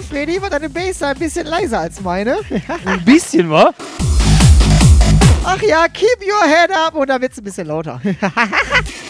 Freddy, war deine Bass ein bisschen leiser als meine. Ein bisschen, wa? Ach ja, keep your head up und dann wird's ein bisschen lauter.